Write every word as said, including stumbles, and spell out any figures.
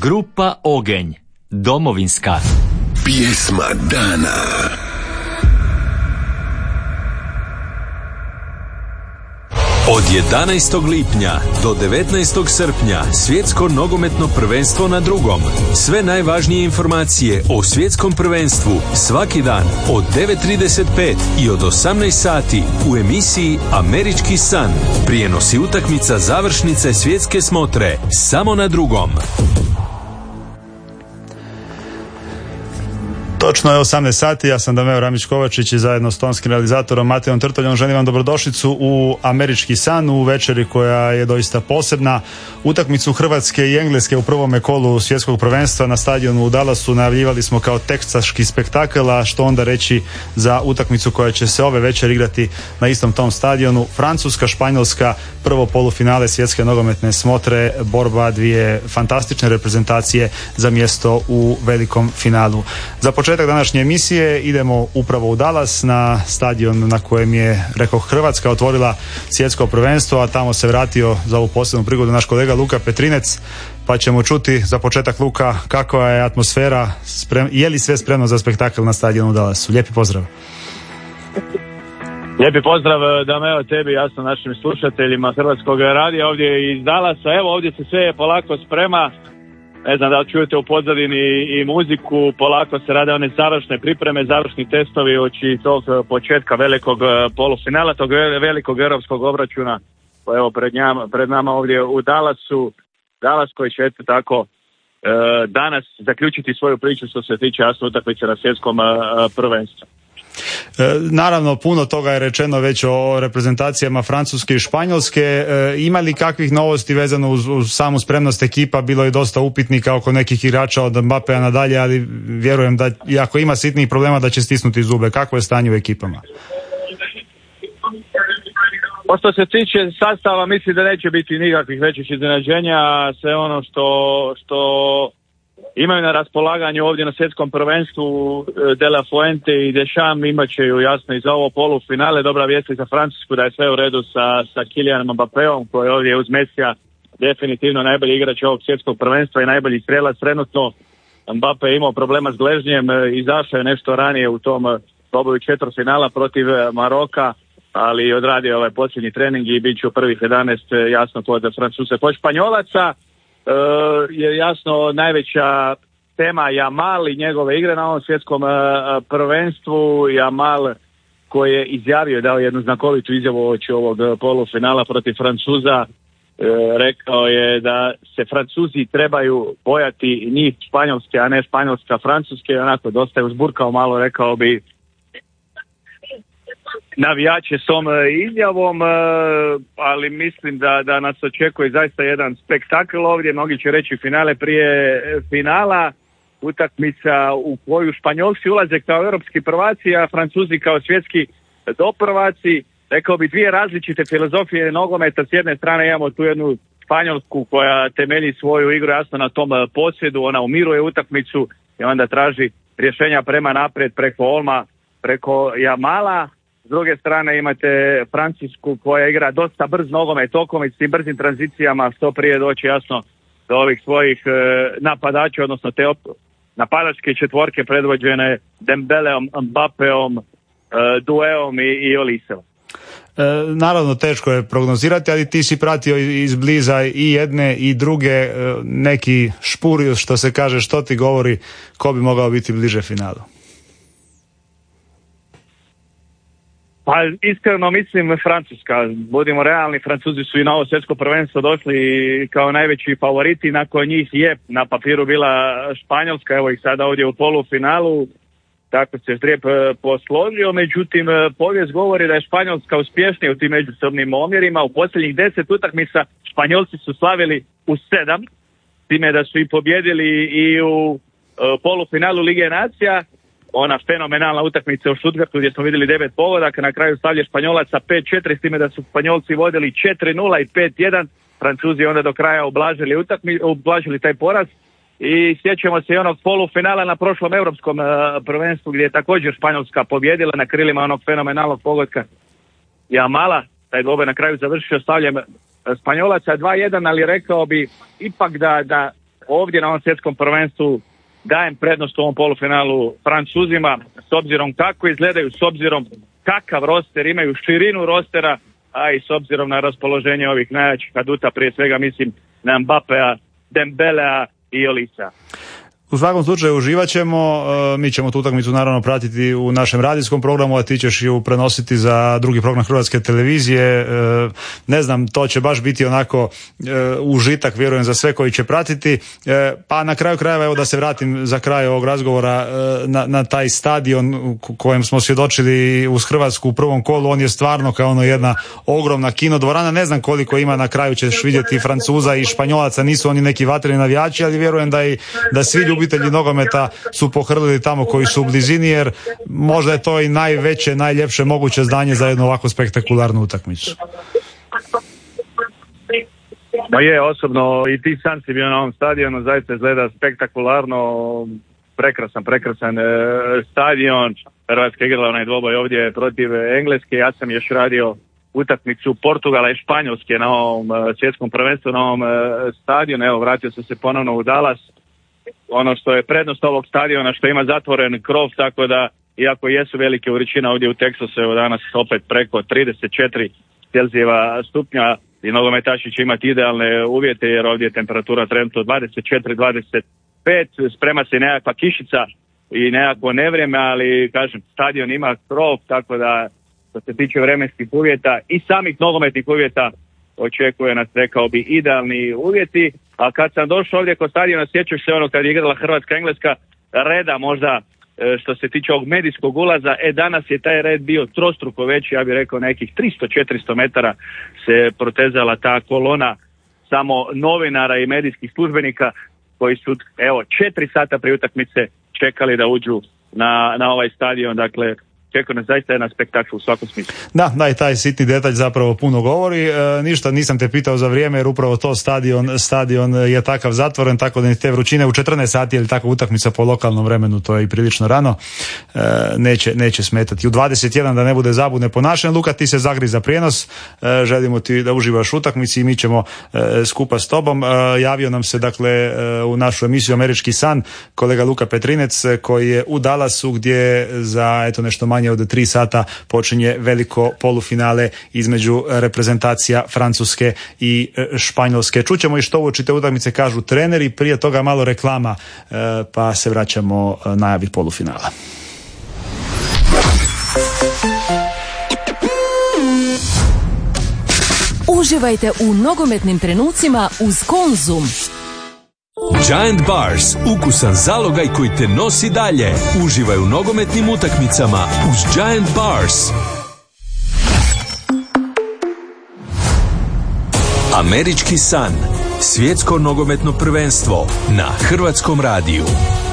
Grupa Ogenj, domovinska. Pjesma dana. Od jedanaestog lipnja do devetnaestog srpnja svjetsko nogometno prvenstvo na drugom. Sve najvažnije informacije o svjetskom prvenstvu svaki dan od devet trideset pet i od osamnaest sati u emisiji Američki san. Prijenosi utakmica završnice svjetske smotre samo na drugom. Točno je osamnaest sati, ja sam Dameo Ramić-Kovačić i zajedno s tonskim realizatorom Matejom Trtoljom želim vam dobrodošlicu u Američki san, u večeri koja je doista posebna. Utakmicu Hrvatske i Engleske u prvome kolu svjetskog prvenstva na stadionu u Dallasu najavljivali smo kao teksaški spektakl, a što onda reći za utakmicu koja će se ove večer igrati na istom tom stadionu. Francuska, Španjolska, prvo polufinale svjetske nogometne smotre, borba dvije fantastične reprezentacije za mjesto u velikom finalu. Za početak današnje emisije idemo upravo u Dallas, na stadion na kojem je, rekao, Hrvatska otvorila svjetsko prvenstvo, a tamo se vratio za ovu posebnu prigodu naš kolega Luka Petrinec, pa ćemo čuti za početak, Luka, kakva je atmosfera, sprem, je li sve spremno za spektakl na stadionu u Dallasu? Lijepi pozdrav. Lijepi pozdrav, Dameo, tebi, jasno našim slušateljima Hrvatskog radija ovdje iz Dallasa. Evo, ovdje se sve polako sprema. Ne znam da li čujete u pozadini i muziku, polako se rade one završne pripreme, završni testovi oči tog početka velikog polufinala, tog velikog europskog obračuna. Evo pred, njama, pred nama ovdje u Dallasu, Dallas koji će eto tako e, danas zaključiti svoju priču što se tiče jasno utakmice na svjetskom e, prvenstvu. E, naravno, puno toga je rečeno već o reprezentacijama Francuske i Španjolske. E, ima li kakvih novosti vezano uz, uz samu spremnost ekipa? Bilo je dosta upitnika oko nekih igrača od Mbapea nadalje, ali vjerujem da i ako ima sitnih problema da će stisnuti zube. Kakvo je stanje u ekipama? Po što se tiče sastava, mislim da neće biti nikakvih većih iznenađenja. Sve ono što, što imaju na raspolaganju ovdje na svjetskom prvenstvu De La Fuente i Deschamps imat će ju jasno i za ovo polufinale. Dobra vijest za Francusku da je sve u redu sa, sa Kylianom Mbappeom koji je ovdje uz Mesija definitivno najbolji igrač ovog svjetskog prvenstva i najbolji strelac trenutno. Mbappe je imao problema s gležnjem, izašao je nešto ranije u tom doboju četvrtfinala protiv Maroka, ali odradio ovaj posljednji trening i bit će u prvih jedanaest jasno kod Francuza. Kod Španjolaca Uh, je jasno najveća tema Yamal i njegove igre na ovom svjetskom uh, prvenstvu. Yamal koji je izjavio, dao jednu znakovitu izjavu oči ovog polufinala protiv Francuza, uh, rekao je da se Francuzi trebaju bojati njih Španjolske, a ne Španjolska Francuske. Onako dosta je uzburkao malo, rekao bi, navijače s ovom izjavom, ali mislim da, da nas očekuje zaista jedan spektakl ovdje. Mnogi će reći finale prije finala, utakmica u koju Španjolci ulaze kao europski prvaci, a Francuzi kao svjetski doprvaci. Rekao bi dvije različite filozofije nogometa. S jedne strane imamo tu jednu Španjolsku koja temelji svoju igru jasno na tom posjedu, ona umiruje utakmicu i onda traži rješenja prema naprijed preko Olma, preko Yamala. S druge strane imate Francusku koja igra dosta brz nogomet, tokom i s tim brzim tranzicijama što prije doći jasno do ovih svojih e, napadača, odnosno te op- napadačke četvorke predvođene Dembeleom, Mbappeom, e, Dueom i, i Oliseom. E, naravno teško je prognozirati, ali ti si pratio izbliza i jedne i druge, e, neki špuri što se kaže, što ti govori ko bi mogao biti bliže finalu? Pa iskreno mislim Francuska, budimo realni, Francuzi su i na ovo svjetsko prvenstvo došli kao najveći favoriti, nakon njih je na papiru bila Španjolska, evo ih sada ovdje u polufinalu, tako se ždrijeb posložio, međutim povijest govori da je Španjolska uspješnija u tim međusobnim omjerima. U posljednjih deset utakmica Španjolci su slavili u sedam, time da su i pobjedili i u polufinalu Lige nacija. Ona fenomenalna utakmica u Stuttgartu gdje smo vidjeli devet pogodaka, na kraju stavlja Španjolaca pet četiri, s time da su Španjolci vodili četiri nula i pet jedan, Francuzi onda do kraja ublažili, utakmi, ublažili taj poraz i sjećamo se i onog polufinala na prošlom europskom uh, prvenstvu gdje je također Španjolska pobjedila na krilima onog fenomenalnog pogotka Yamala, taj dvoboj na kraju završio stavljem Španjolaca dva jedan, ali rekao bi ipak da, da ovdje na ovom svjetskom prvenstvu dajem prednost u ovom polufinalu Francuzima, s obzirom kako izgledaju, s obzirom kakav roster imaju, širinu rostera, a i s obzirom na raspoloženje ovih najjačih aduta, prije svega mislim na Mbappea, Dembelea i Olisa. U svakom slučaju uživat ćemo, mi ćemo tu utakmicu naravno pratiti u našem radijskom programu, a ti ćeš ju prenositi za drugi program Hrvatske televizije. Ne znam, to će baš biti onako užitak, vjerujem, za sve koji će pratiti. Pa na kraju krajeva, evo da se vratim za kraj ovog razgovora na, na taj stadion kojem smo svjedočili uz Hrvatsku u prvom kolu. On je stvarno kao ono jedna ogromna kinodvorana. Ne znam koliko ima, na kraju ćeš vidjeti Francuza i Španjolaca, nisu oni neki vatreni navijači, ali vjerujem da i da svi ljubitelji nogometa su pohrlili tamo koji su u blizini, jer možda je to i najveće, najljepše moguće zdanje za jednu ovako spektakularnu utakmicu. Ma je, osobno i ti sam si bio na ovom stadionu, zaista izgleda spektakularno, prekrasan, prekrasan e, stadion. Hrvatska igrala onaj dvoboj ovdje protiv Engleske, ja sam još radio utakmicu Portugala i Španjolske na ovom e, svjetskom prvenstvu, na ovom e, stadionu. Evo, vratio sam se ponovno u Dallas. Ono što je prednost ovog stadiona, što ima zatvoren krov, tako da iako jesu velike vrućine ovdje u Teksasu, evo danas opet preko trideset četiri Celzijeva stupnja i nogometaši će imati idealne uvjete, jer ovdje je temperatura trenutno dvadeset četiri dvadeset pet, sprema se nekakva kišica i nekakvo nevrijeme, ali kažem, stadion ima krov, tako da što se tiče vremenskih uvjeta i samih nogometnih uvjeta očekuje nas, rekao bi, idealni uvjeti. A kad sam došao ovdje kod stadiona, sjećaš se ono kad je igrala Hrvatska-Engleska, reda možda što se tiče ovog medijskog ulaza, e danas je taj red bio trostruko veći, ja bih rekao nekih tristo četiristo metara se protezala ta kolona samo novinara i medijskih službenika koji su, evo, četiri sata prije utakmice čekali da uđu na, na ovaj stadion, dakle čekao nas zaista jedan spektakl u svakom smislu. Da, da, i taj sitni detalj zapravo puno govori. E, ništa, nisam te pitao za vrijeme, jer upravo to stadion, stadion je takav zatvoren, tako da ni te vrućine u četrnaest sati, ili tako utakmica po lokalnom vremenu, to je i prilično rano, e, neće, neće smetati. U dvadeset jedan da ne bude zabune ponašanje. Luka, ti se zagri za prijenos, e, želimo ti da uživaš u utakmici i mi ćemo e, skupa s tobom. E, javio nam se, dakle, e, u našu emisiju Američki san kolega Luka Petrinec, koji je u Dallasu, gdje za eto nešto manje od tri sata počinje veliko polufinale između reprezentacija Francuske i Španjolske. Čućemo i što uoči te utakmice kažu treneri, prije toga malo reklama, pa se vraćamo najavi polufinala. Uživajte u nogometnim trenucima uz Konzum. Giant Bars, ukusan zalogaj koji te nosi dalje. Uživaj u nogometnim utakmicama uz Giant Bars. Američki san, svjetsko nogometno prvenstvo na Hrvatskom radiju.